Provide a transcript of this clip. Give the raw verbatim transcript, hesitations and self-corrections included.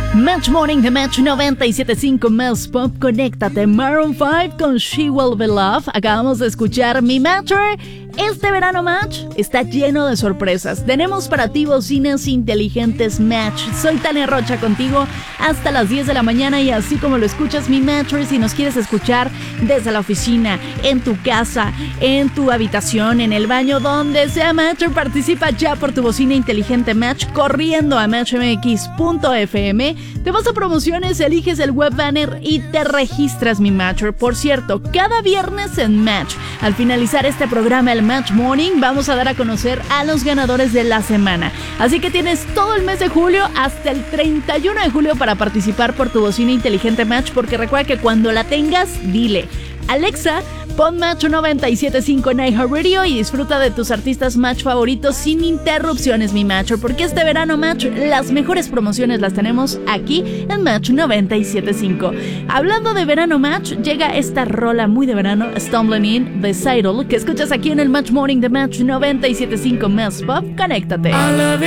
Match Morning de Match noventa y siete punto cinco Mel's Pop. Conéctate. Maroon cinco con She Will Be Loved. Acabamos de escuchar Mi Matcher. Este verano Match está lleno de sorpresas. Tenemos para ti bocinas inteligentes Match. Soy Tania Rocha contigo hasta las diez de la mañana y así como lo escuchas, Mi Matcher, si nos quieres escuchar desde la oficina, en tu casa, en tu habitación, en el baño, donde sea Matcher, participa ya por tu bocina inteligente Match corriendo a match m x punto f m. Te vas a promociones, eliges el web banner y te registras, Mi Matcher. Por cierto, cada viernes en Match, al finalizar este programa, el Match Morning, vamos a dar a conocer a los ganadores de la semana. Así que tienes todo el mes de julio hasta el treinta y uno de julio para participar por tu bocina inteligente Match, porque recuerda que cuando la tengas, dile: Alexa, pon Match noventa y siete punto cinco en iHeartRadio y disfruta de tus artistas Match favoritos sin interrupciones, Mi Matcher, porque este verano Match, las mejores promociones las tenemos aquí en Match noventa y siete punto cinco. Hablando de verano Match, llega esta rola muy de verano, Stumbling In, de Seidel, que escuchas aquí en el Match Morning de Match noventa y siete punto cinco Mel's Pop. Conéctate.